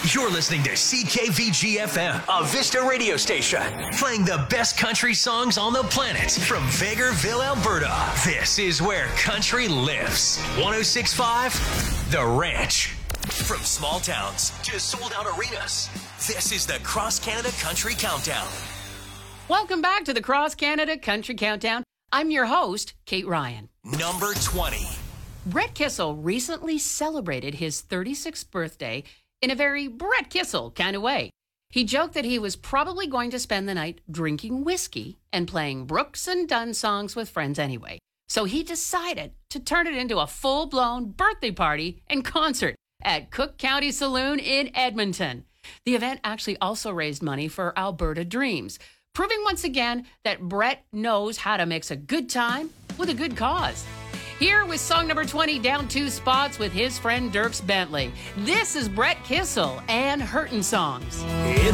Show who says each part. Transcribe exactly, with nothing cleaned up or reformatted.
Speaker 1: You're listening to C K V G F M, a Vista radio station, playing the best country songs on the planet from Vegreville, Alberta. This is where country lives. one oh six point five, The Ranch. From small towns to sold-out arenas, this is the Cross Canada Country Countdown.
Speaker 2: Welcome back to the Cross Canada Country Countdown. I'm your host, Kate Ryan.
Speaker 1: Number twenty.
Speaker 2: Brett Kissel recently celebrated his thirty-sixth birthday in a very Brett Kissel kind of way. He joked that he was probably going to spend the night drinking whiskey and playing Brooks and Dunn songs with friends anyway. So he decided to turn it into a full-blown birthday party and concert at Cook County Saloon in Edmonton. The event actually also raised money for Alberta Dreams, proving once again that Brett knows how to mix a good time with a good cause. Here with song number twenty, down two spots with his friend Dierks Bentley. This is Brett Kissel and Hurtin' Songs.
Speaker 1: In